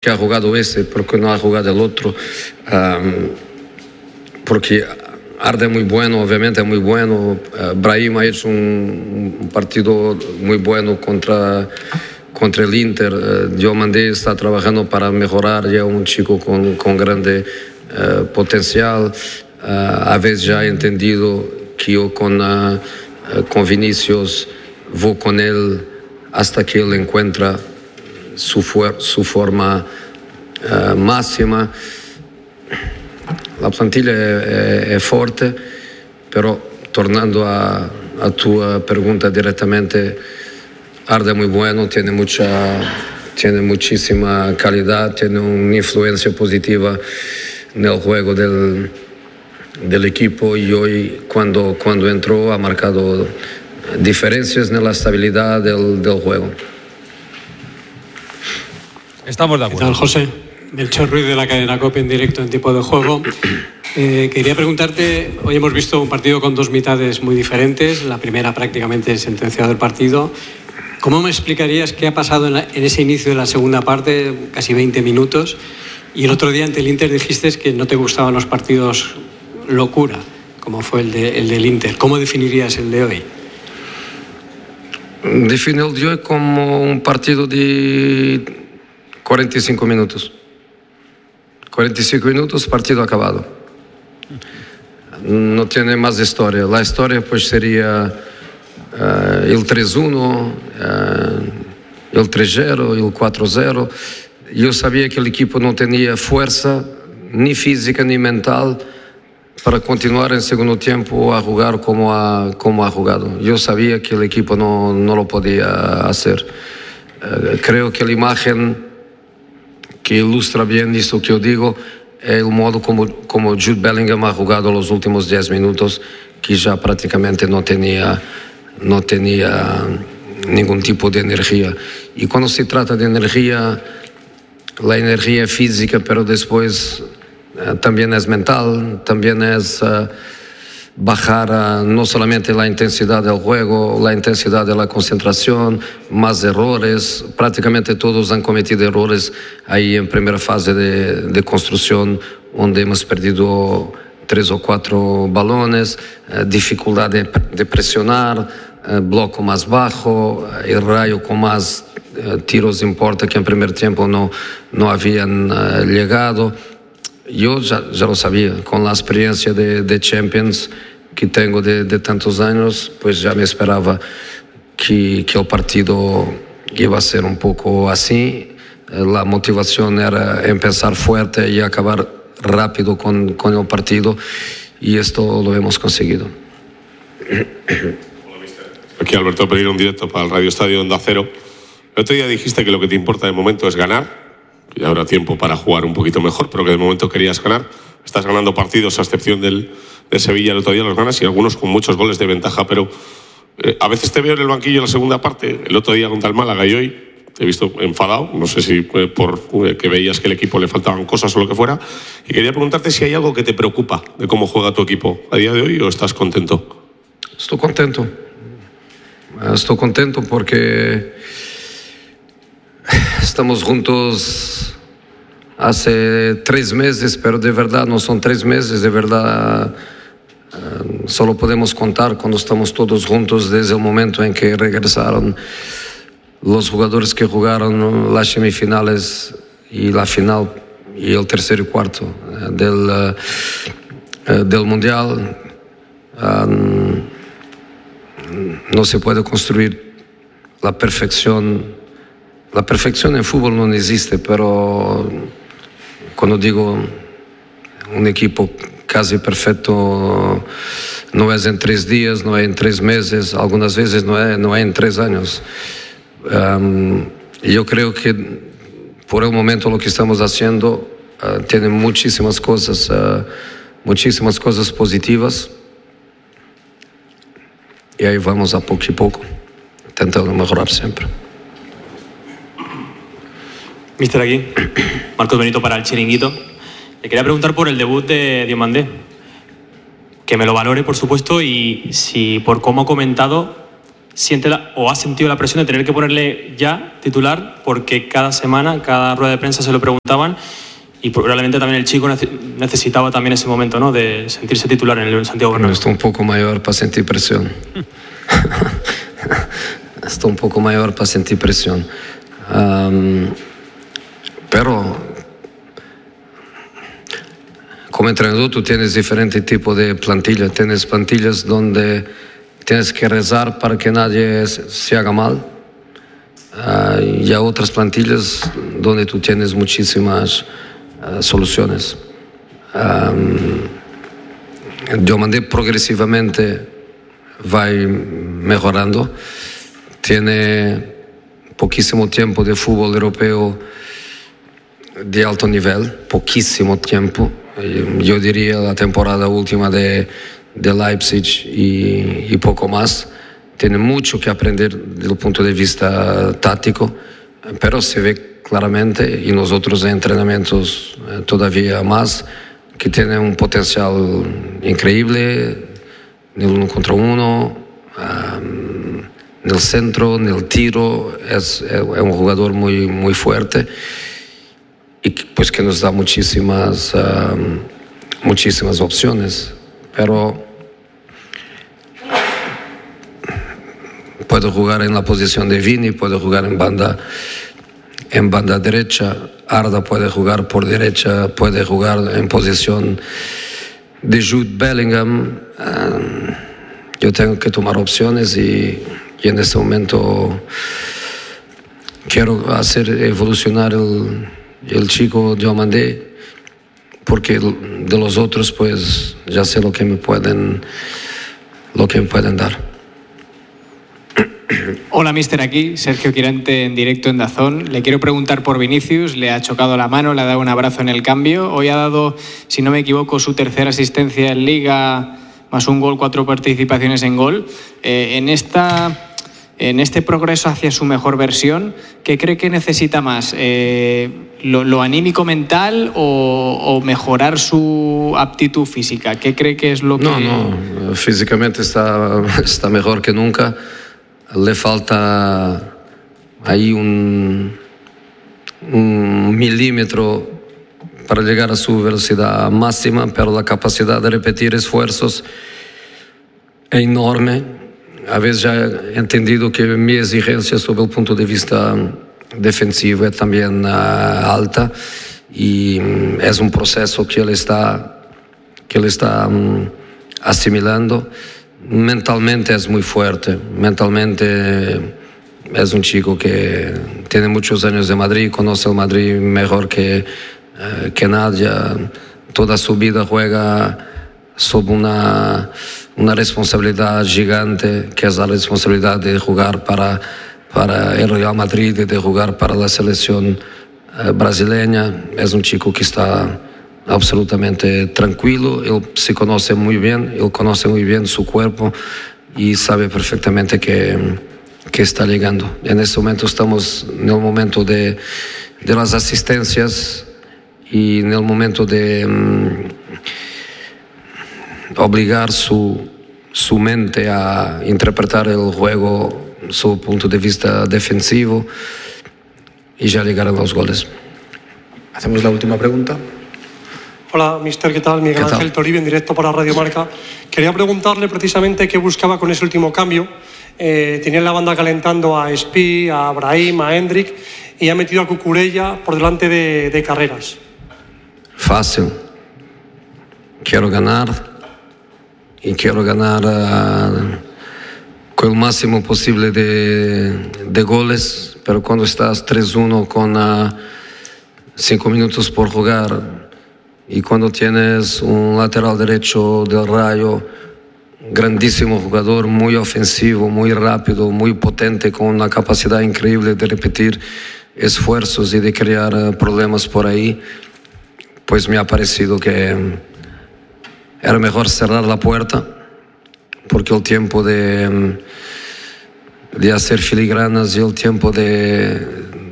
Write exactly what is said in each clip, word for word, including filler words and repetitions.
que ha jugado ese, porque no ha jugado el otro, um, porque Arda es muy bueno, obviamente es muy bueno, uh, Brahim ha hecho un, un partido muy bueno contra, contra el Inter, uh, Diomandé está trabajando para mejorar, ya un chico con, con grande uh, potencial, uh, a veces ya he entendido que yo con, uh, uh, con Vinicius voy con él hasta que él encuentra su, su forma uh, máxima. La plantilla è, è, è forte, però tornando a, a tua pregunta directamente, Arda es muy bueno, tiene mucha, tiene muchísima calidad, tiene una influencia positiva en el juego del, del equipo y hoy cuando, cuando entró ha marcado diferencias en la estabilidad del, del juego. Estamos de acuerdo. ¿Qué tal, José? Melchor Ruiz de la cadena COPE en directo en Tiempo de Juego. Eh, quería preguntarte, hoy hemos visto un partido con dos mitades muy diferentes, la primera prácticamente sentenciado el partido. ¿Cómo me explicarías qué ha pasado en, la, en ese inicio de la segunda parte, casi veinte minutos? Y el otro día ante el Inter dijiste que no te gustaban los partidos locura, como fue el, de, el del Inter. ¿Cómo definirías el de hoy? Defino el de hoy como un partido de cuarenta y cinco minutos. cuarenta y cinco minutos, partido acabado. No tiene más historia. La historia pues sería uh, el tres uno, uh, el tres cero, el cuatro cero. Yo sabía que el equipo no tenía fuerza, ni física ni mental, para continuar en segundo tiempo a jugar como ha, como ha jugado. Yo sabía que el equipo no, no lo podía hacer. Uh, creo que la imagen que ilustra bien esto que yo digo es el modo como, como Jude Bellingham ha jugado los últimos diez minutos, que ya prácticamente no tenía, no tenía ningún tipo de energía. Y cuando se trata de energía, la energía es física, pero después uh, también es mental, también es uh, bajar uh, no solamente la intensidad del juego, la intensidad de la concentración, más errores. Prácticamente todos han cometido errores ahí en primera fase de, de construcción, donde hemos perdido tres o cuatro balones, uh, dificultad de, de presionar, uh, bloco más bajo, uh, el Rayo con más uh, tiros en puerta que en primer tiempo no, no habían uh, llegado. Yo ya, ya lo sabía, con la experiencia de, de Champions que tengo de, de tantos años, pues ya me esperaba que, que el partido iba a ser un poco así. La motivación era empezar fuerte y acabar rápido con, con el partido, y esto lo hemos conseguido. Aquí Alberto Pereiro, en directo para el Radio Estadio Onda Cero. El otro día dijiste que lo que te importa de momento es ganar, y habrá tiempo para jugar un poquito mejor, pero que de momento querías ganar. Estás ganando partidos, a excepción del, de Sevilla, el otro día los ganas, y algunos con muchos goles de ventaja, pero eh, a veces te veo en el banquillo en la segunda parte, el otro día contra el Málaga, y hoy te he visto enfadado, no sé si eh, por eh, que veías que al equipo le faltaban cosas o lo que fuera, y quería preguntarte si hay algo que te preocupa de cómo juega tu equipo a día de hoy, o estás contento. Estoy contento, estoy contento porque estamos juntos hace tres meses, pero de verdad no son tres meses, de verdad uh, solo podemos contar cuando estamos todos juntos desde el momento en que regresaron los jugadores que jugaron las semifinales y la final y el tercer y cuarto uh, del, uh, uh, del Mundial. Um, no se puede construir la perfección. La perfección en fútbol no existe, pero cuando digo un equipo casi perfecto, no es en tres días, no es en tres meses, algunas veces no es, no es en tres años. Um, yo creo que por el momento lo que estamos haciendo uh, tiene muchísimas cosas, uh, muchísimas cosas positivas, y ahí vamos a poco y poco, intentando mejorar siempre. Mister, aquí, Marcos Benito para El Chiringuito. Le quería preguntar por el debut de Diomandé. Que me lo valore, por supuesto, y si por cómo ha comentado, siente la, o ha sentido la presión de tener que ponerle ya titular, porque cada semana, cada rueda de prensa se lo preguntaban y probablemente también el chico necesitaba también ese momento, ¿no?, de sentirse titular en el Santiago Bernabéu. Estoy un poco mayor para sentir presión. Estoy un poco mayor para sentir presión. Um, pero como entrenador tú tienes diferentes tipos de plantillas. Tienes plantillas donde tienes que rezar para que nadie se haga mal. Uh, y hay otras plantillas donde tú tienes muchísimas uh, soluciones. Um, Diomandé progresivamente va mejorando. Tiene poquísimo tiempo de fútbol europeo de alto nivel, poquísimo tiempo. Yo diría la temporada última de, de Leipzig y, y poco más. Tiene mucho que aprender desde el punto de vista táctico, pero se ve claramente, y nosotros en entrenamientos todavía más, que tiene un potencial increíble en el uno contra uno, um, en el centro, en el tiro. Es, es un jugador muy, muy fuerte y pues que nos da muchísimas, um, muchísimas opciones, pero puede jugar en la posición de Vini, puede jugar en banda, en banda derecha. Arda puede jugar por derecha, puede jugar en posición de Jude Bellingham. Um, yo tengo que tomar opciones y, y en este momento quiero hacer evolucionar el, el chico Diomandé, porque de los otros pues ya sé lo que me pueden, lo que me pueden dar. Hola, mister, aquí Sergio Quirante en directo en DAZN. Le quiero preguntar por Vinicius. Le ha chocado la mano, le ha dado un abrazo en el cambio. Hoy ha dado, si no me equivoco, su tercera asistencia en Liga, más un gol, cuatro participaciones en gol. Eh, en, esta, en este progreso hacia su mejor versión, ¿qué cree que necesita más? Eh, lo, ¿Lo anímico mental o, o mejorar su aptitud física? ¿Qué cree que es lo que...? No, no, físicamente está, está mejor que nunca. Le falta ahí un, un milímetro para llegar a su velocidad máxima, pero la capacidad de repetir esfuerzos es enorme. A veces ya he entendido que mi exigencia sobre el punto de vista defensivo es también uh, alta, y um, es un proceso que él está, que él está um, asimilando. Mentalmente es muy fuerte, mentalmente es un chico que tiene muchos años de Madrid, conoce el Madrid mejor que, eh, que nadie. Toda su vida juega sob una, una responsabilidad gigante, que es la responsabilidad de jugar para, para el Real Madrid y de jugar para la selección eh, brasileña. Es un chico que está absolutamente tranquilo. Él se conoce muy bien, él conoce muy bien su cuerpo y sabe perfectamente que, que está llegando. En este momento estamos en el momento de, de las asistencias y en el momento de um, obligar su, su mente a interpretar el juego, su punto de vista defensivo, y ya llegarán los goles. Hacemos la última pregunta. Hola, mister, ¿qué tal? Miguel Ángel Toribio, en directo para Radio Marca. Quería preguntarle precisamente qué buscaba con ese último cambio. Eh, tenía en la banda calentando a Espí, a Brahim, a Hendrik, y ha metido a Cucurella por delante de, de Carreras. Fácil. Quiero ganar y quiero ganar uh, con el máximo posible de, de goles, pero cuando estás tres uno con uh, cinco minutos por jugar, y cuando tienes un lateral derecho del Rayo, grandísimo jugador, muy ofensivo, muy rápido, muy potente, con una capacidad increíble de repetir esfuerzos y de crear uh, problemas por ahí, pues me ha parecido que era mejor cerrar la puerta, porque el tiempo de, de hacer filigranas y el tiempo de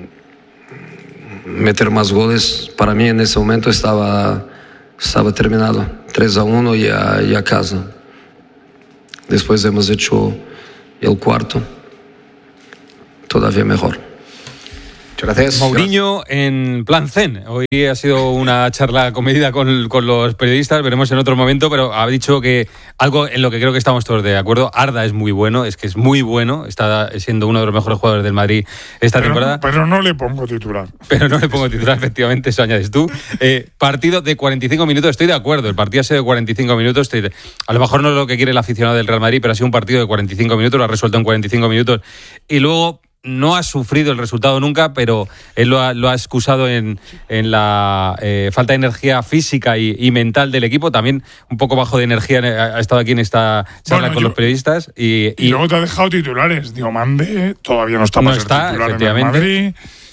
meter más goles, para mí en ese momento estaba, estaba terminado. tres a uno y a, y a casa. Después hemos hecho y el cuarto todavía mejor. Muchas gracias. Mourinho en plan zen. Hoy ha sido una charla comedida con, con los periodistas, veremos en otro momento, pero ha dicho que algo en lo que creo que estamos todos de acuerdo. Arda es muy bueno, es que es muy bueno, está siendo uno de los mejores jugadores del Madrid esta pero, temporada. Pero no le pongo titular. Pero no le pongo titular, efectivamente, eso añades tú. Eh, partido de cuarenta y cinco minutos, estoy de acuerdo, el partido ha sido de cuarenta y cinco minutos, estoy de, a lo mejor no es lo que quiere el aficionado del Real Madrid, pero ha sido un partido de cuarenta y cinco minutos, lo ha resuelto en cuarenta y cinco minutos, y luego no ha sufrido el resultado nunca, pero él lo ha, lo ha excusado en, en la eh, falta de energía física y, y mental del equipo. También un poco bajo de energía ha estado aquí en esta charla bueno, con yo, los periodistas. Y, y, y luego te ha dejado titulares. Diomande todavía no está para no ser está, titular en el Madrid.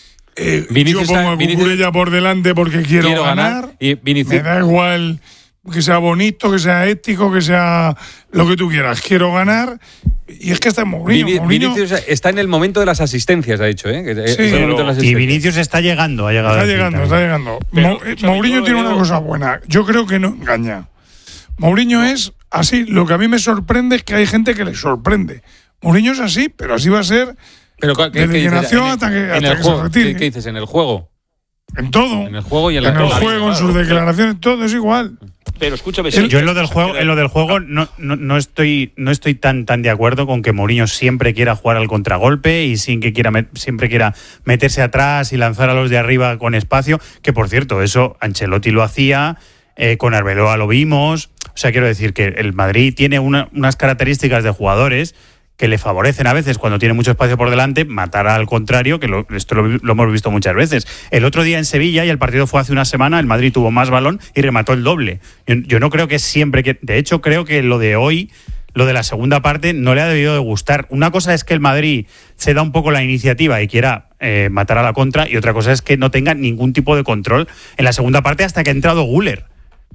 Eh, yo pongo a Cucurella por delante porque quiero, quiero ganar. ganar. Y Vinicius, me da igual que sea bonito, que sea ético, que sea lo que tú quieras. Quiero ganar. Y es que está en Mourinho. Vin- Vinicius está en el momento de las asistencias, ha dicho, ¿eh? Que sí, el momento de las y Vinicius está llegando, ha llegado. Está llegando, está llegando. Pero, Mo- Mourinho tiene una cosa buena. Yo creo que no engaña. Mourinho no. es así. Lo que a mí me sorprende es que hay gente que le sorprende. Mourinho es así, pero así va a ser. Pero, ¿qué, desde que nació hasta que, hasta que juego, se retire. ¿qué, ¿Qué dices? ¿En el juego? En todo. En el juego y en, en la el juego, en sus declaraciones, todo es igual. Pero escúchame, el, yo en lo del juego, en lo del juego no, no, no estoy no estoy tan tan de acuerdo con que Mourinho siempre quiera jugar al contragolpe y sin que quiera siempre quiera meterse atrás y lanzar a los de arriba con espacio, que por cierto, eso Ancelotti lo hacía, eh, con Arbeloa lo vimos. O sea, quiero decir que el Madrid tiene una, unas características de jugadores que le favorecen a veces cuando tiene mucho espacio por delante, matar al contrario, que lo, esto lo, lo hemos visto muchas veces. El otro día en Sevilla, y el partido fue hace una semana, el Madrid tuvo más balón y remató el doble. Yo, yo no creo que siempre, que de hecho creo que lo de hoy, lo de la segunda parte, no le ha debido de gustar. Una cosa es que el Madrid se da un poco la iniciativa y quiera eh, matar a la contra, y otra cosa es que no tenga ningún tipo de control en la segunda parte hasta que ha entrado Güler.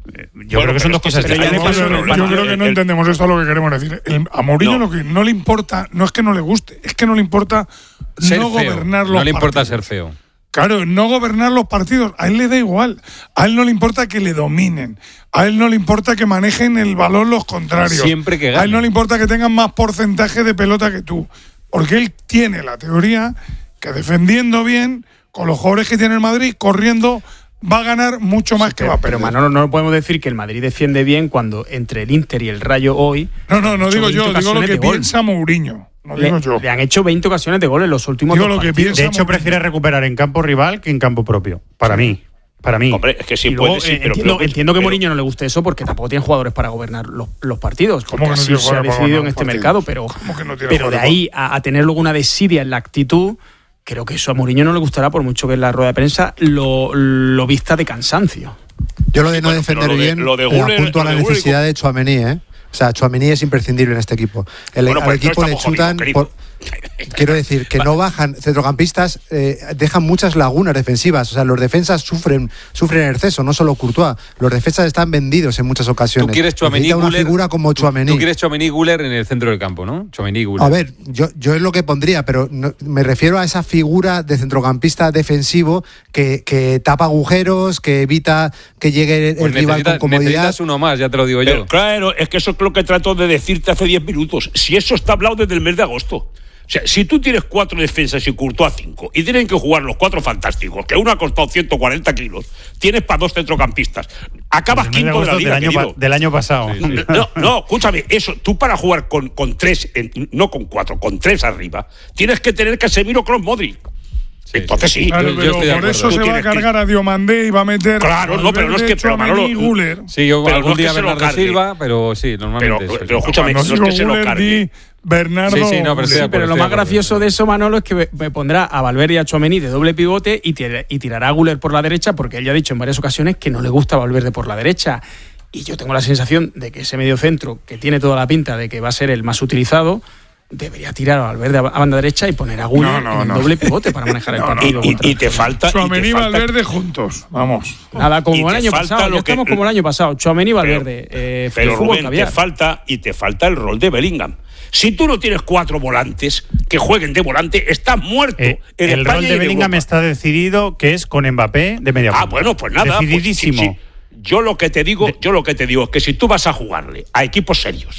Yo bueno, creo que son dos cosas distintas. Yo, yo, yo creo que no entendemos esto a lo que queremos decir. El, a Mourinho no. lo que no le importa no es que no le guste, es que no le importa ser no feo. gobernar los No le importa partidos. ser feo. Claro, no gobernar los partidos. A él le da igual. A él no le importa que le dominen. A él no le importa que manejen el balón los contrarios. Siempre que gane. A él no le importa que tengan más porcentaje de pelota que tú. Porque él tiene la teoría que defendiendo bien, con los jugadores que tiene el Madrid, corriendo, va a ganar mucho más sí, que pero, va a perder. Pero Manolo, no podemos decir que el Madrid defiende bien cuando entre el Inter y el Rayo hoy… No, no, no digo yo, digo lo que piensa Mourinho. No le, digo yo. Le han hecho veinte ocasiones de gol en los últimos digo dos lo que partidos. De hecho, prefiere recuperar en campo rival que en campo propio. Para sí. mí. Para mí. Hombre, es que sí y luego, puede, sí, eh, pero entiendo, pero, entiendo que pero, Mourinho no le guste eso porque tampoco tiene jugadores para gobernar los, los partidos. Porque no así se ha decidido en este partidos? mercado, pero, no pero de ahí a, a tener luego una desidia en la actitud, creo que eso a Mourinho no le gustará, por mucho que en la rueda de prensa lo, lo vista de cansancio. Yo lo de no bueno, defender lo de, bien lo de le Guller, apunto a la necesidad Guller. de Tchouaméni, ¿eh? O sea, Tchouaméni es imprescindible en este equipo. El, bueno, al pues equipo no le chutan… Por, quiero decir, que no bajan. Centrocampistas eh, dejan muchas lagunas defensivas. O sea, los defensas sufren sufren en exceso, no solo Courtois. Los defensas están vendidos en muchas ocasiones. Tú quieres Tchouaméni, una Guller, figura como Tchouaméni. Tú quieres Tchouaméni, Güler en el centro del campo, ¿no? Tchouaméni, Güler. A ver, yo, yo es lo que pondría, pero no, me refiero a esa figura de centrocampista defensivo que, que tapa agujeros, que evita que llegue el pues rival con comodidad. Necesitas uno más, ya te lo digo pero, yo. Claro, es que eso es lo que trato de decirte hace diez minutos. Si eso está hablado desde el mes de agosto. O sea, si tú tienes cuatro defensas y Courtois cinco, y tienen que jugar los cuatro fantásticos, que uno ha costado ciento cuarenta kilos, tienes para dos centrocampistas. Acabas pues quinto de la liga, del año, pa- del año pasado. Sí, sí. No, no, escúchame, eso, tú para jugar con, con tres, en, no con cuatro, con tres arriba, tienes que tener Casemiro, Kroos, Modric. Sí, Entonces sí. Claro, yo, pero yo por eso se va a cargar que... a Diomandé y va a meter. Claro, no, pero no es que. Pero Manolo, y Güler. Sí, yo pero algún no día es Bernardo Silva, pero sí, normalmente. Pero, pero escúchame, no, no es que se lo cargue. Bernardo. Sí, sí, no, pero, sí, pero lo más gracioso de eso, Manolo, es que me pondrá a Valverde y a Tchouaméni de doble pivote y, tir- y tirará a Güler por la derecha, porque él ya ha dicho en varias ocasiones que no le gusta Valverde por la derecha. Y yo tengo la sensación de que ese mediocentro, que tiene toda la pinta de que va a ser el más utilizado, debería tirar a Valverde a banda derecha y poner a Güler no, no, en no. doble pivote para manejar el no, partido. No, y, y te falta. Tchouaméni y falta... Valverde juntos, vamos. Nada, como el año pasado. Ya que... estamos como el año pasado. Tchouaméni y Valverde. Pero, eh, pero Rubén, caviar. te falta, y te falta el rol de Bellingham. Si tú no tienes cuatro volantes que jueguen de volante, estás muerto. Eh, en el España rol de Bellingham está decidido, que es con Mbappé de media punta. Ah, bueno, pues nada. Decididísimo. Pues, sí, sí. Yo lo que te digo, de... yo lo que te digo es que si tú vas a jugarle a equipos serios,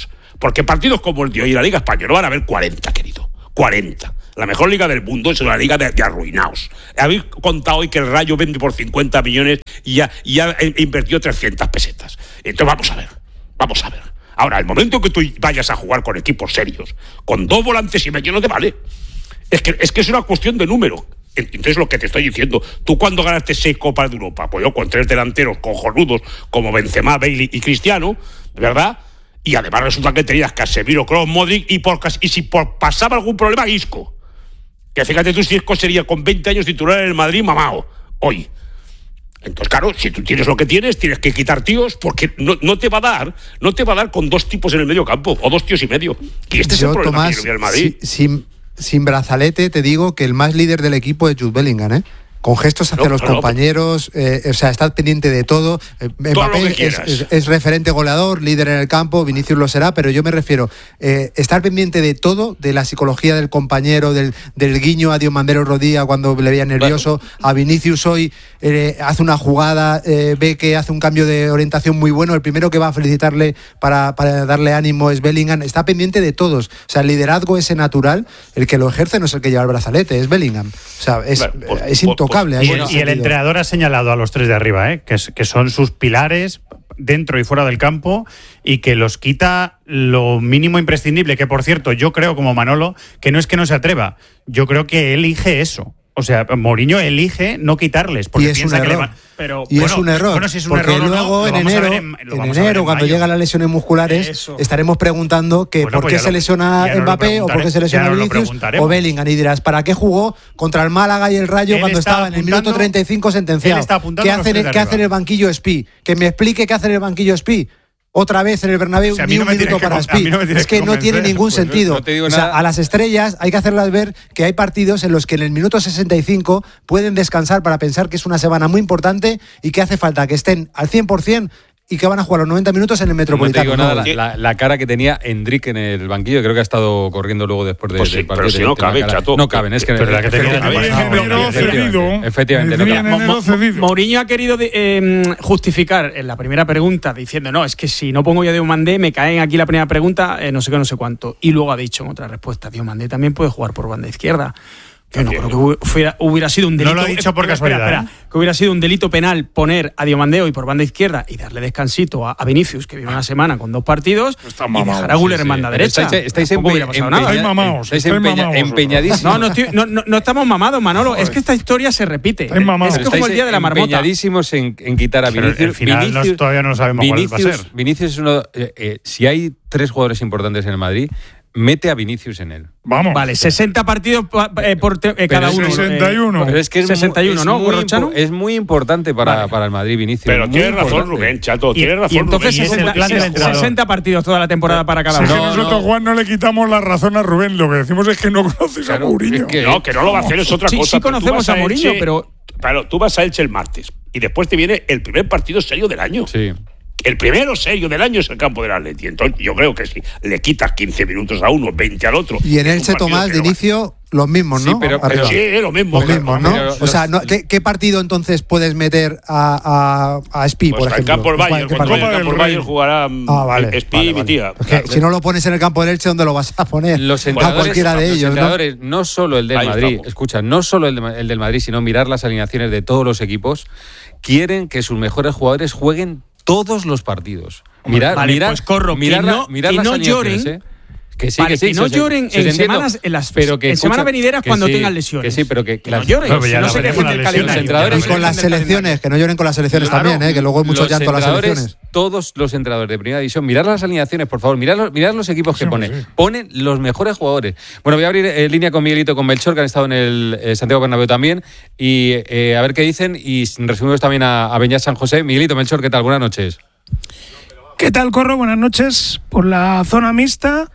Porque partidos como el de hoy en la Liga Española van a haber cuarenta, querido. cuarenta. La mejor liga del mundo es una liga de, de arruinaos. Habéis contado hoy que el Rayo vende por cincuenta millones y ya, y ya invirtió trescientas pesetas. Entonces vamos a ver, vamos a ver. Ahora, el momento que tú vayas a jugar con equipos serios, con dos volantes y medio no te vale. Es que, es que es una cuestión de número. Entonces lo que te estoy diciendo, tú cuando ganaste seis Copas de Europa, pues yo con tres delanteros cojonudos como Benzema, Bailey y Cristiano, ¿verdad? Y además resulta que tenías Casemiro, Kroos, Modric y, por, y si por pasaba algún problema, Isco. Que fíjate tú si Isco sería con veinte años titular en el Madrid mamao, hoy. Entonces, claro, si tú tienes lo que tienes, tienes que quitar tíos, porque no, no te va a dar, no te va a dar con dos tipos en el medio campo, o dos tíos y medio. Y este Yo, es el problema Tomás, que tiene el Madrid. Si, sin, sin brazalete, te digo que el más líder del equipo es Jude Bellingham, ¿eh? Con gestos hacia no, los no, compañeros, eh, o sea, está pendiente de todo. Eh, Mbappé es, es, es referente goleador, líder en el campo, Vinicius lo será, pero yo me refiero, eh, estar pendiente de todo, de la psicología del compañero, del, del guiño a Diomandero Rodilla cuando le veía nervioso, bueno. A Vinicius hoy eh, hace una jugada, eh, ve que hace un cambio de orientación muy bueno, el primero que va a felicitarle para, para darle ánimo es Bellingham, está pendiente de todos, o sea, el liderazgo ese natural, el que lo ejerce no es el que lleva el brazalete, es Bellingham, o sea, es, bueno, pues, es intocable. Y, y el entrenador ha señalado a los tres de arriba, ¿eh? que, que son sus pilares dentro y fuera del campo y que los quita lo mínimo imprescindible, que por cierto, yo creo como Manolo, que no es que no se atreva, yo creo que elige eso. O sea, Mourinho elige no quitarles. Porque y es un error. Va, pero, y bueno, es un error. Bueno, si es un porque error luego no, en enero, en, en enero en cuando llegan las lesiones musculares, Eso. estaremos preguntando que bueno, por qué pues se lo, lesiona Mbappé o por qué se lesiona Vinicius o Bellingham. Y dirás, ¿para qué jugó contra el Málaga y el Rayo él cuando estaba en el minuto treinta y cinco sentenciado? ¿Qué hace, ¿qué hace en el banquillo Spi? Que me explique qué hace en el banquillo Spi. Otra vez en el Bernabéu, o sea, ni no un minuto para Spi. No es que, que no tiene ningún pues sentido. No, no o sea, a las estrellas hay que hacerlas ver que hay partidos en los que en el minuto sesenta y cinco pueden descansar para pensar que es una semana muy importante y que hace falta que estén al cien por ciento y que van a jugar los noventa minutos en el Metropolitano. No te digo nada, la, la, la cara que tenía Endrick en el banquillo, creo que ha estado corriendo luego después de, pues sí, del partido. Pero si no cabe, chato. No caben, es que... Pero la que tenía efectivamente, efectivamente no Mourinho ha querido eh, justificar en la primera pregunta diciendo, no, es que si no pongo yo a Diomandé, me caen aquí la primera pregunta, eh, no sé qué, no sé cuánto. Y luego ha dicho en otra respuesta, Diomandé también puede jugar por banda izquierda. Yo no creo que hubiera, hubiera sido un delito. No lo he dicho por casualidad. Espera, espera, que hubiera sido un delito penal poner a Diomandé hoy por banda izquierda y darle descansito a, a Vinicius, que vive una semana con dos partidos, y dejar a Güler sí, sí. en banda derecha. Estáis, estáis empeña, empeña, mamados, estáis empeña, empeñadísimos. No, no, estoy, no, no, no estamos mamados, Manolo. Joder. Es que esta historia se repite. Es que es como el día de la marmota. Empeñadísimos en, en quitar a Vinicius. Pero al final Vinicius, todavía no sabemos Vinicius, cuál va a ser. Vinicius es uno. Eh, eh, si hay tres jugadores importantes en el Madrid, mete a Vinicius en él. Vamos. Vale, sesenta partidos eh, por te, eh, cada uno. sesenta y uno. Eh, pero es que es sesenta y uno, es ¿no? Muy impo- es muy importante para, vale. para el Madrid, Vinicius. Pero tienes razón, Rubén, chato. Tienes razón, y entonces Rubén. sesenta, sesenta partidos toda la temporada para cada uno. uno. Es que nosotros, no. Juan, no le quitamos la razón a Rubén. Lo que decimos es que no conoces claro, a Mourinho. Es que, no, que no lo va a hacer, es otra sí, cosa. Sí conocemos a, a Mourinho, Elche, pero... Claro, tú vas a Elche el martes y después te viene el primer partido serio del año. Sí. El primero serio del año es el campo del Atleti. Entonces, yo creo que si le quitas quince minutos a uno, veinte al otro. Y en Elche, Tomás, de inicio, los mismos, ¿no? Sí, pero, pero sí, lo mismo. Los mismos, ¿no? Pero, o sea, no, ¿qué, ¿qué partido entonces puedes meter a, a, a Spi, pues por ejemplo? En campo del Bayern, cuando en el campo del Bayern jugará ah, vale, Spi vale, y mi tía. Vale. Claro. Si no lo pones en el campo del Elche, ¿dónde lo vas a poner? Los a cualquiera de los ellos, entrenadores, ¿no? no solo el del Ahí Madrid, estamos. escucha, no solo el, de, el del Madrid, sino mirar las alineaciones de todos los equipos, quieren que sus mejores jugadores jueguen todos los partidos. Mirar, vale, mirar, pues corro, mirar, que no, mirar que las no alineaciones, lloren, ¿eh? Que sí, vale, que sí. Que no se, lloren se, en se semanas, en las pero que en escucha, semanas venideras que cuando sí, tengan lesiones. Que sí, pero que, que no lloren, no, ya no se quejen del calendario. Y con las selecciones, que no lloren con las selecciones claro, también, ¿eh? Que luego hay mucho llanto a las selecciones. Todos los entrenadores de primera división, mirar las alineaciones, por favor, mirar los, mirar los equipos que sí, ponen. Sí. Ponen los mejores jugadores. Bueno, voy a abrir eh, línea con Miguelito, con Melchor, que han estado en el eh, Santiago Bernabéu también, y eh, a ver qué dicen, y resumimos también a, a Beñat San José. Miguelito, Melchor, ¿qué tal? Buenas noches. ¿Qué tal, Corro? Buenas noches. Por la zona mixta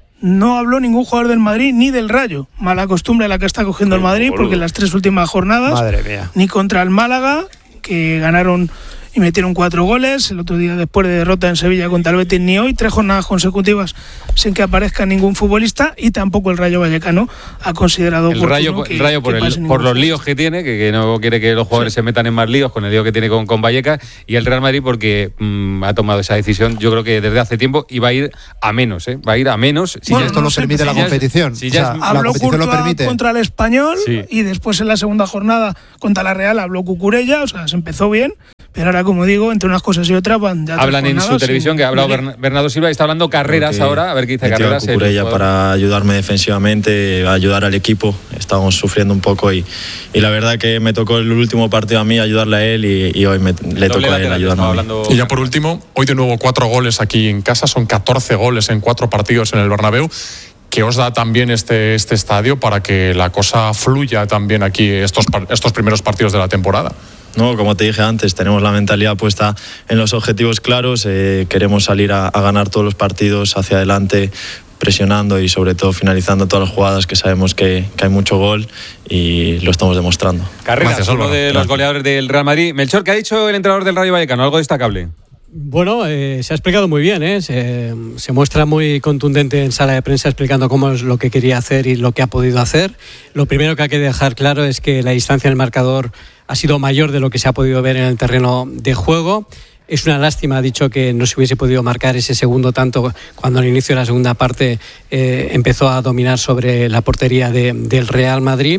no habló ningún jugador del Madrid ni del Rayo. Mala costumbre la que está cogiendo el Madrid, porque en las tres últimas jornadas, Madre mía. ni contra el Málaga, que ganaron y metieron cuatro goles. El otro día, después de derrota en Sevilla contra el Betis, ni hoy, tres jornadas consecutivas sin que aparezca ningún futbolista, y tampoco el Rayo Vallecano ha considerado el Rayo, que, el Rayo por, el, por los líos que tiene, que, que no quiere que los jugadores sí. se metan en más líos con el lío que tiene con, con Vallecas, y el Real Madrid porque mmm, ha tomado esa decisión, yo creo que desde hace tiempo, y va a ir a menos, ¿eh? va a ir a menos. Si bueno, esto no lo sé, permite si la competición. Si ya, o sea, habló Courtois contra el Español, sí. y después en la segunda jornada contra la Real habló Cucurella, o sea, se empezó bien. Pero ahora, como digo, entre unas cosas y otras van ya. Hablan en su televisión, que ha hablado Bern- Bernardo Silva y está hablando Carreras okay. ahora, a ver qué dice Carreras. Cucurella para ayudarme defensivamente, ayudar al equipo. Estamos sufriendo un poco y, y la verdad que me tocó el último partido a mí ayudarle a él y, y hoy me, le tocó a él ayudarme. Hablando... Y ya por último, hoy de nuevo cuatro goles aquí en casa, son catorce goles en cuatro partidos en el Bernabéu. ¿Qué os da también este, este estadio para que la cosa fluya también aquí estos, estos primeros partidos de la temporada? No, como te dije antes, tenemos la mentalidad puesta en los objetivos claros, eh, queremos salir a, a ganar todos los partidos hacia adelante, presionando y sobre todo finalizando todas las jugadas, que sabemos que, que hay mucho gol y lo estamos demostrando. Carreras, Gracias, uno de los goleadores del Real Madrid. Melchor, ¿qué ha dicho el entrenador del Rayo Vallecano? ¿Algo destacable? Bueno, eh, se ha explicado muy bien, ¿eh? se, se muestra muy contundente en sala de prensa explicando cómo es lo que quería hacer y lo que ha podido hacer. Lo primero que hay que dejar claro es que la distancia en el marcador ha sido mayor de lo que se ha podido ver en el terreno de juego. Es una lástima, ha dicho, que no se hubiese podido marcar ese segundo tanto cuando al inicio de la segunda parte eh, empezó a dominar sobre la portería de, del Real Madrid,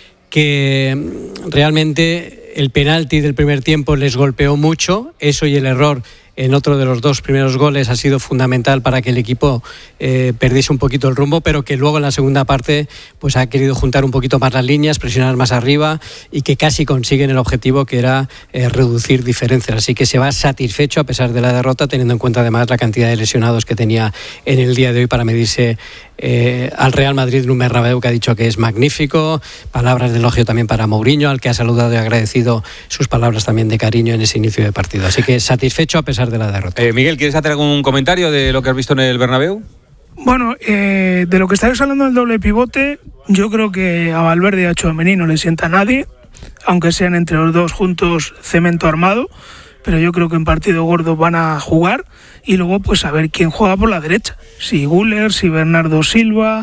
que realmente el penalti del primer tiempo les golpeó mucho, eso y el error en otro de los dos primeros goles ha sido fundamental para que el equipo eh, perdiese un poquito el rumbo, pero que luego en la segunda parte pues ha querido juntar un poquito más las líneas, presionar más arriba y que casi consiguen el objetivo, que era eh, reducir diferencias. Así que se va satisfecho a pesar de la derrota, teniendo en cuenta además la cantidad de lesionados que tenía en el día de hoy para medirse eh, al Real Madrid en un Bernabéu que ha dicho que es magnífico. Palabras de elogio también para Mourinho, al que ha saludado y agradecido sus palabras también de cariño en ese inicio de partido. Así que satisfecho a pesar de la derrota. Eh, Miguel, ¿quieres hacer algún comentario de lo que has visto en el Bernabéu? Bueno, eh, de lo que estáis hablando del doble pivote, yo creo que a Valverde y a Tchouaméni no le sienta a nadie, aunque sean entre los dos juntos cemento armado, pero yo creo que en partido gordo van a jugar y luego pues a ver quién juega por la derecha, si Güler, si Bernardo Silva,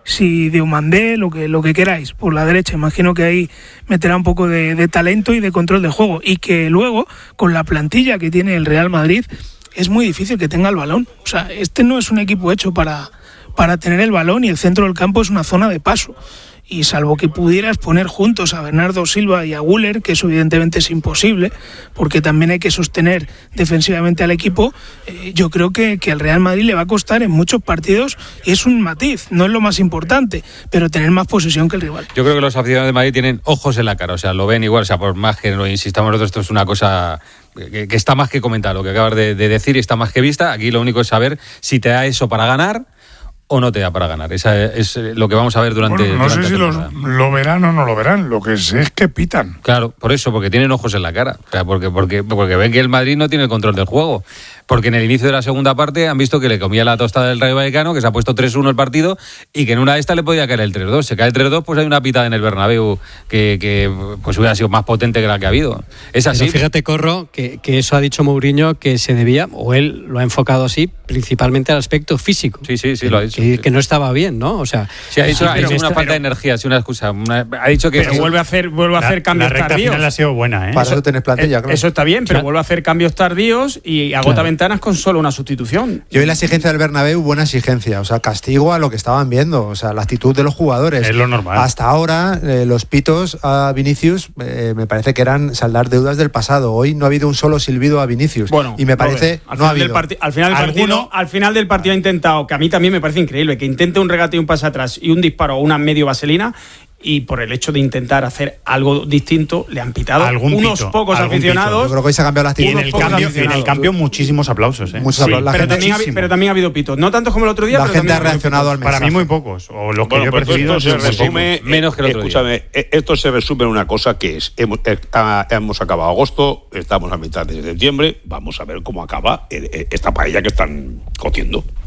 si Diomandé, lo que, lo que queráis por la derecha. Imagino que ahí meterá un poco de, de talento y de control de juego, y que luego con la plantilla que tiene el Real Madrid es muy difícil que tenga el balón. O sea, este no es un equipo hecho para, para tener el balón, y el centro del campo es una zona de paso. Y salvo que pudieras poner juntos a Bernardo Silva y a Güler, que eso evidentemente es imposible, porque también hay que sostener defensivamente al equipo, eh, yo creo que, que al Real Madrid le va a costar en muchos partidos, y es un matiz, no es lo más importante, pero tener más posesión que el rival. Yo creo que los aficionados de Madrid tienen ojos en la cara, o sea, lo ven igual, o sea, por más que lo insistamos nosotros, esto es una cosa que, que está más que comentar, lo que acabas de, de decir, y está más que vista. Aquí lo único es saber si te da eso para ganar o no te da para ganar. Esa es lo que vamos a ver durante. Bueno, no durante sé si los, lo verán o no lo verán. Lo que sé es que pitan. Claro, por eso, porque tienen ojos en la cara. O sea, porque, porque, porque ven que el Madrid no tiene el control del juego. Porque en el inicio de la segunda parte han visto que le comía la tostada del Rayo Vallecano, que se ha puesto tres uno el partido, y que en una de estas le podía caer el tres dos. Se cae el tres dos, pues hay una pitada en el Bernabéu que, que pues hubiera sido más potente que la que ha habido. Es así. Pero fíjate, Corro, que, que eso ha dicho Mourinho, que se debía, o él lo ha enfocado así, principalmente al aspecto físico. Sí, sí, sí, que, lo ha dicho. Que, sí. que no estaba bien, ¿no? O sea, sí, ha dicho, sí, ha dicho una esta, falta pero, de energía, sí, una excusa. Una, ha dicho que. Pero vuelve a hacer, vuelve a hacer la, cambios la recta tardíos. final ha sido buena, ¿eh? Para eso tenés plantilla, eh, claro. Eso está bien, pero claro. vuelve a hacer cambios tardíos y agota claro. ventanas con solo una sustitución. Yo vi la exigencia del Bernabéu, buena exigencia, o sea, castigo a lo que estaban viendo, o sea, la actitud de los jugadores. Es lo normal. Hasta ahora, eh, los pitos a Vinicius eh, me parece que eran saldar deudas del pasado. Hoy no ha habido un solo silbido a Vinicius. Bueno, y me parece al no ha final, habido. del parti- al, final del partido, ¿Alguno? al final del partido ha intentado, que a mí también me parece increíble, que intente un regate y un pase atrás y un disparo o una medio vaselina, y por el hecho de intentar hacer algo distinto le han pitado Algún unos pito, pocos algún aficionados. pito. Yo creo que hoy se ha cambiado la actitud. Y en el, cambio, en el cambio muchísimos aplausos, ¿eh? Muchos Sí, aplausos. La pero, gente, también ha, pero también ha habido pitos, no tantos como el otro día, la pero gente también ha reaccionado al mensaje. Para mí muy pocos, o los que Bueno, yo he pues percibido esto se son muy resume, pocos. menos que el otro escúchame, día. esto se resume en una cosa que es, hemos, está, hemos acabado agosto, estamos a mitad de septiembre, vamos a ver cómo acaba esta paella que están cociendo.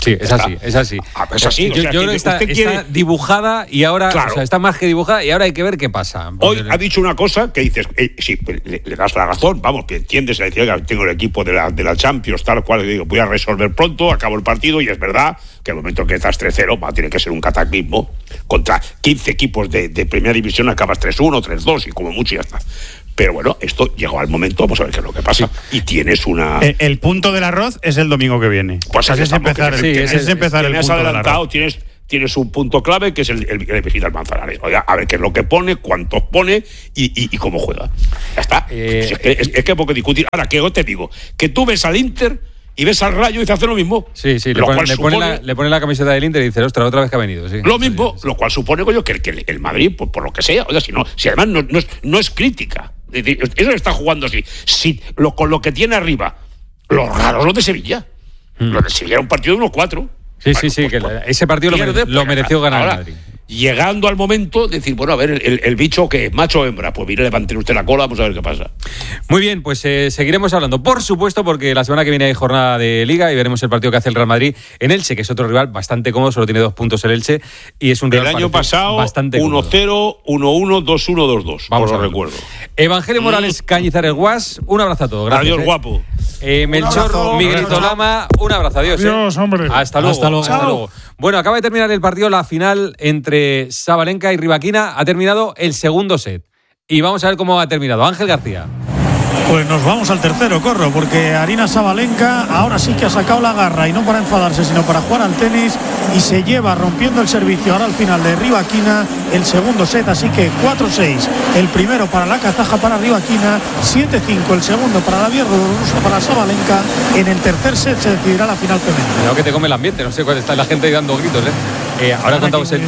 Sí, es así, es así. Ah, es así. Yo, o sea, yo creo que está, quiere... está dibujada y ahora, claro. o sea, está más que dibujada y ahora hay que ver qué pasa. Hoy ha dicho una cosa que dices, eh, sí, le, le das la razón, vamos, que entiendes, le dice, oiga, tengo el equipo de la, de la Champions, tal cual, le digo, voy a resolver pronto, acabo el partido y es verdad que al momento que estás tres cero, va, tiene que ser un cataclismo. Contra quince equipos de, de primera división acabas tres uno, tres dos y como mucho ya está. Pero bueno, esto llegó al momento, vamos a ver qué es lo que pasa. Sí. Y tienes una... El, el punto del arroz es el domingo que viene. Pues o sea, es empezar, sí, el, es, es empezar el tienes punto adelantado, del arroz. Tienes, tienes un punto clave que es el, el, el visita al Manzanares. Oiga, a ver qué es lo que pone, cuántos pone y, y, y cómo juega. Ya está. Eh, es, que, es, es que hay poco discutir. Ahora, que yo te digo, que tú ves al Inter y ves al Rayo y te hace lo mismo. Sí, sí, le pone, le, pone la, le pone la camiseta del Inter y dice, ostras, otra vez que ha venido. Sí. Lo mismo, lo cual supone, coño, que, que el, el Madrid, por, por lo que sea, oiga, si no, si además no, no, es, no es crítica. Eso está jugando así. Si lo, con lo que tiene arriba, lo raro es lo de Sevilla. Hmm. Lo de Sevilla era un partido de uno cuatro. Sí, bueno, sí, sí, pues, que pues, ese partido pierde, lo, mere, lo mereció ganar ahora, el Madrid. Llegando al momento, decir, bueno, a ver, el, el bicho que es macho o hembra, pues mire, levanten usted la cola, vamos a ver qué pasa. Muy bien, pues eh, seguiremos hablando, por supuesto, porque la semana que viene hay jornada de Liga y veremos el partido que hace el Real Madrid en Elche, que es otro rival bastante cómodo, solo tiene dos puntos el Elche y es un rival el año pasado bastante uno cero, uno uno, dos uno, dos dos, vamos por lo recuerdo. Evangelio mm. Morales Cañizares Guas, un abrazo a todos. Gracias. Adiós, eh. guapo. Eh, Melchor abrazo, Miguelito Lama, un abrazo, adiós. Adiós, eh. hombre. Hasta luego. Hasta luego. Hasta luego. Bueno, acaba de terminar el partido, la final entre Sabalenka y Rivaquina. Ha terminado el segundo set. Y vamos a ver cómo ha terminado. Ángel García. Pues nos vamos al tercero, Corro, porque Aryna Sabalenka ahora sí que ha sacado la garra y no para enfadarse, sino para jugar al tenis y se lleva rompiendo el servicio ahora al final de Rivaquina el segundo set, así que cuatro seis el primero para la kazaja, para Rivaquina, siete cinco el segundo para la bielorrusa, para Sabalenka. En el tercer set se decidirá la final femenina. Creo que te come el ambiente, no sé cuál está la gente ahí dando gritos, ¿eh? eh ahora contamos el...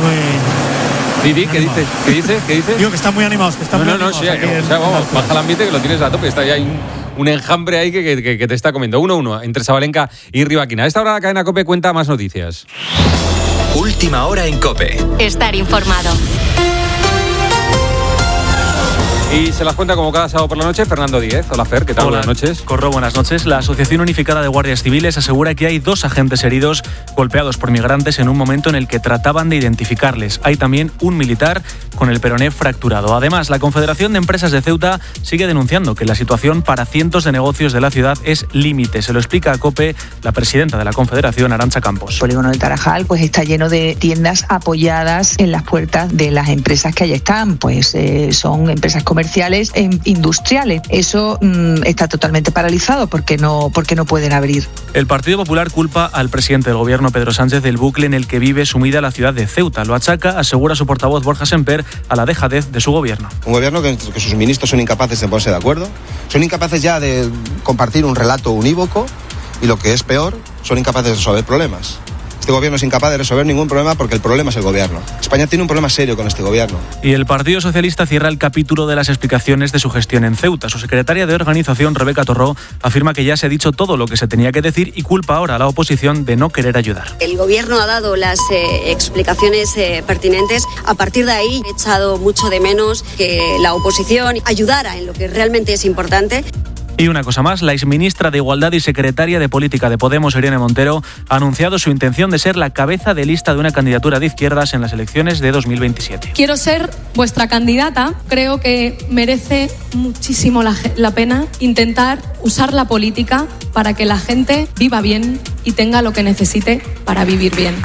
Didi, ¿qué dice? ¿Qué dice? ¿Qué dice? Digo que están muy animados, que están no, muy no, no, animados. Sí, o sea, vamos, baja el ambiente que lo tienes a tope. Está ya un, un enjambre ahí que, que, que te está comiendo. uno uno entre Sabalenka y Rivaquina. A esta hora la cadena COPE cuenta más noticias. Última hora en COPE. Estar informado. Y se las cuenta como cada sábado por la noche Fernando Díez. Hola Fer, ¿qué tal? Hola, buenas noches. Corro, buenas noches. La Asociación Unificada de Guardias Civiles asegura que hay dos agentes heridos golpeados por migrantes en un momento en el que trataban de identificarles. Hay también un militar con el peroné fracturado. Además, la Confederación de Empresas de Ceuta sigue denunciando que la situación para cientos de negocios de la ciudad es límite. Se lo explica a COPE la presidenta de la Confederación, Arantxa Campos. El polígono del Tarajal pues está lleno de tiendas apoyadas en las puertas de las empresas que allí están. Pues eh, son empresas comerciales comerciales e industriales. Eso mmm, está totalmente paralizado porque no, porque no pueden abrir. El Partido Popular culpa al presidente del gobierno, Pedro Sánchez, del bucle en el que vive sumida la ciudad de Ceuta. Lo achaca, asegura su portavoz Borja Semper, a la dejadez de su gobierno. Un gobierno que, que sus ministros son incapaces de ponerse de acuerdo, son incapaces ya de compartir un relato unívoco y, lo que es peor, son incapaces de resolver problemas. Este gobierno es incapaz de resolver ningún problema porque el problema es el gobierno. España tiene un problema serio con este gobierno. Y el Partido Socialista cierra el capítulo de las explicaciones de su gestión en Ceuta. Su secretaria de organización, Rebeca Torró, afirma que ya se ha dicho todo lo que se tenía que decir y culpa ahora a la oposición de no querer ayudar. El gobierno ha dado las eh, explicaciones eh, pertinentes. A partir de ahí he echado mucho de menos que la oposición ayudara en lo que realmente es importante. Y una cosa más, la exministra de Igualdad y secretaria de Política de Podemos, Irene Montero, ha anunciado su intención de ser la cabeza de lista de una candidatura de izquierdas en las elecciones de dos mil veintisiete. Quiero ser vuestra candidata. Creo que merece muchísimo la, la pena intentar usar la política para que la gente viva bien y tenga lo que necesite para vivir bien.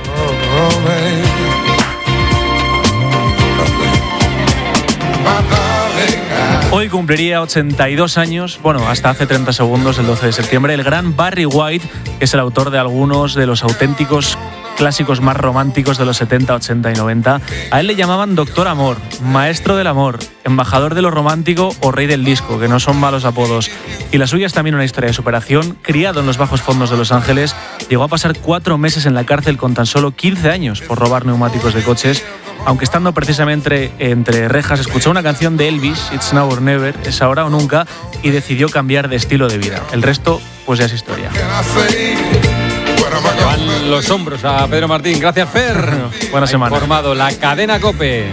Hoy cumpliría ochenta y dos años, bueno, hasta hace treinta segundos, el doce de septiembre, el gran Barry White, que es el autor de algunos de los auténticos clásicos más románticos de los setenta, ochenta y noventa. A él le llamaban Doctor Amor, Maestro del Amor, Embajador de lo Romántico o Rey del Disco, que no son malos apodos. Y la suya es también una historia de superación. Criado en los bajos fondos de Los Ángeles, llegó a pasar cuatro meses en la cárcel con tan solo quince años por robar neumáticos de coches. Aunque estando precisamente entre rejas, escuchó una canción de Elvis, It's Now or Never, es ahora o nunca, y decidió cambiar de estilo de vida. El resto, pues ya es historia. Van los hombros a Pedro Martín. Gracias, Fer. Buena semana. Ha informado la cadena COPE.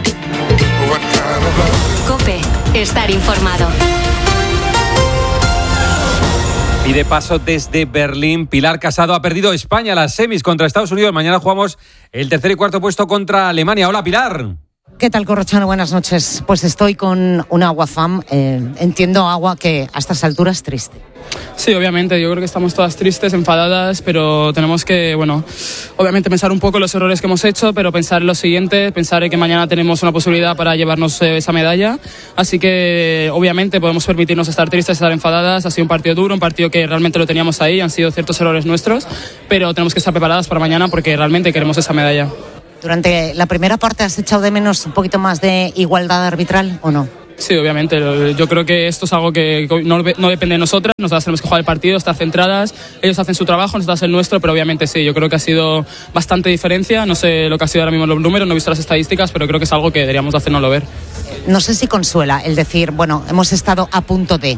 COPE. Estar informado. Y de paso desde Berlín, Pilar Casado ha perdido España las semis contra Estados Unidos. Mañana jugamos el tercer y cuarto puesto contra Alemania. Hola, Pilar. ¿Qué tal, Corrochano? Buenas noches. Pues estoy con una Agua Fan. Eh, entiendo, Agua, que a estas alturas es triste. Sí, obviamente, yo creo que estamos todas tristes, enfadadas, pero tenemos que, bueno, obviamente pensar un poco en los errores que hemos hecho, pero pensar en lo siguiente, pensar en que mañana tenemos una posibilidad para llevarnos esa medalla, así que obviamente podemos permitirnos estar tristes, estar enfadadas. Ha sido un partido duro, un partido que realmente lo teníamos ahí, han sido ciertos errores nuestros, pero tenemos que estar preparadas para mañana porque realmente queremos esa medalla. Durante la primera parte, ¿has echado de menos un poquito más de igualdad arbitral o no? Sí, obviamente. Yo creo que esto es algo que no, no depende de nosotras. Nosotras tenemos que jugar el partido, estar centradas. Ellos hacen su trabajo, nosotros hacen el nuestro, pero obviamente sí. Yo creo que ha sido bastante diferencia. No sé lo que ha sido ahora mismo los números, no he visto las estadísticas, pero creo que es algo que deberíamos de hacernoslo ver. No sé si consuela el decir, bueno, hemos estado a punto de...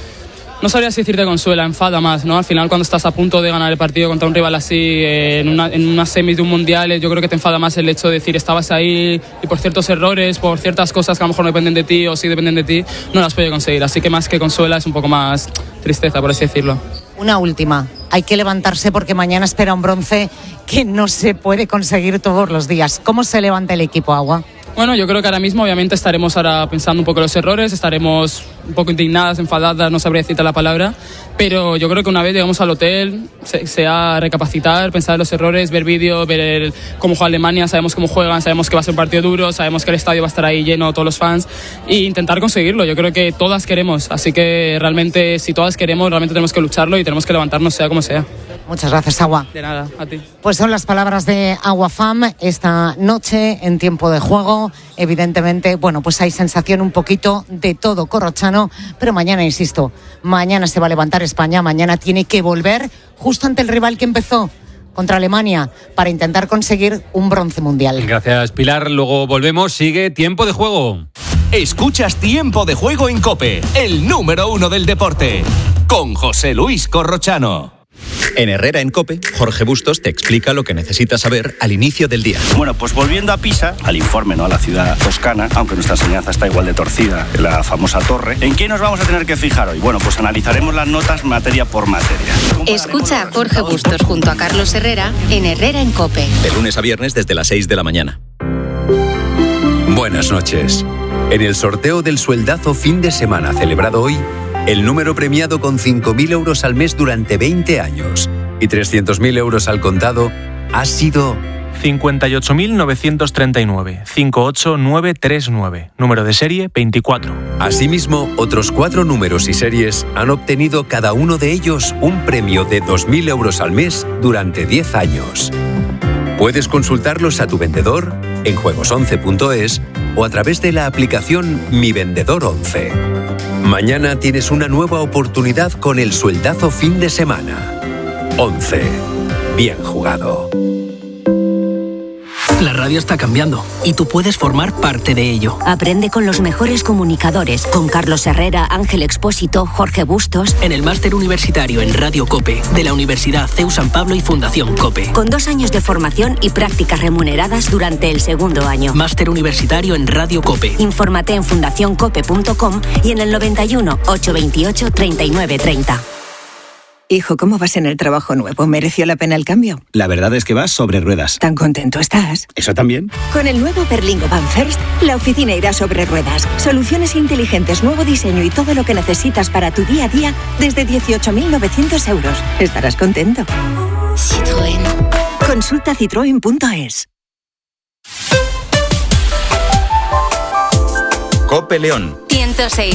No sabría si decirte consuela, enfada más, ¿no? Al final, cuando estás a punto de ganar el partido contra un rival así, eh, en una, en una semis de un mundial, yo creo que te enfada más el hecho de decir estabas ahí y por ciertos errores, por ciertas cosas que a lo mejor no dependen de ti o sí dependen de ti, no las puedes conseguir. Así que más que consuela es un poco más tristeza, por así decirlo. Una última. Hay que levantarse porque mañana espera un bronce que no se puede conseguir todos los días. ¿Cómo se levanta el equipo, Agua? Bueno, yo creo que ahora mismo obviamente estaremos ahora pensando un poco en los errores, estaremos un poco indignadas, enfadadas, no sabría decirte la palabra, pero yo creo que una vez llegamos al hotel, sea recapacitar, pensar en los errores, ver vídeos, ver el, cómo juega Alemania, sabemos cómo juegan, sabemos que va a ser un partido duro, sabemos que el estadio va a estar ahí lleno, todos los fans, e intentar conseguirlo. Yo creo que todas queremos, así que realmente si todas queremos, realmente tenemos que lucharlo y tenemos que levantarnos sea como sea. Muchas gracias, Agua. De nada, a ti. Pues son las palabras de Agua Fam esta noche en tiempo de juego. Evidentemente, bueno, pues hay sensación un poquito de todo corrochano, pero mañana, insisto, mañana se va a levantar España, mañana tiene que volver justo ante el rival que empezó contra Alemania para intentar conseguir un bronce mundial. Gracias, Pilar. Luego volvemos. Sigue Tiempo de Juego. Escuchas Tiempo de Juego en COPE, el número uno del deporte, con José Luis Corrochano. En Herrera en COPE, Jorge Bustos te explica lo que necesitas saber al inicio del día. Bueno, pues volviendo a Pisa, al informe, ¿no? A la ciudad toscana, aunque nuestra enseñanza está igual de torcida que la famosa torre. ¿En qué nos vamos a tener que fijar hoy? Bueno, pues analizaremos las notas materia por materia. Escucha a Jorge Bustos junto a Carlos Herrera en Herrera en COPE. De lunes a viernes desde las seis de la mañana. Buenas noches. En el sorteo del sueldazo fin de semana celebrado hoy, el número premiado con cinco mil euros al mes durante veinte años y trescientos mil euros al contado ha sido cincuenta y ocho mil novecientos treinta y nueve, cincuenta y ocho mil novecientos treinta y nueve, número de serie veinticuatro. Asimismo, otros cuatro números y series han obtenido cada uno de ellos un premio de dos mil euros al mes durante diez años. Puedes consultarlos a tu vendedor en juegos once punto es o a través de la aplicación Mi Vendedor once. Mañana tienes una nueva oportunidad con el sueldazo fin de semana. once. Bien jugado. La radio está cambiando y tú puedes formar parte de ello. Aprende con los mejores comunicadores, con Carlos Herrera, Ángel Expósito, Jorge Bustos. En el máster universitario en Radio COPE de la Universidad C E U San Pablo y Fundación COPE. Con dos años de formación y prácticas remuneradas durante el segundo año. Máster universitario en Radio COPE. Infórmate en fundación cope punto com y en el noventa y uno, ochocientos veintiocho, treinta y nueve treinta. Hijo, ¿cómo vas en el trabajo nuevo? ¿Mereció la pena el cambio? La verdad es que vas sobre ruedas. ¿Tan contento estás? ¿Eso también? Con el nuevo Berlingo Van First, la oficina irá sobre ruedas. Soluciones inteligentes, nuevo diseño y todo lo que necesitas para tu día a día desde dieciocho mil novecientos euros. Estarás contento. Citroën. Consulta citroen punto es. COPE León. ciento seis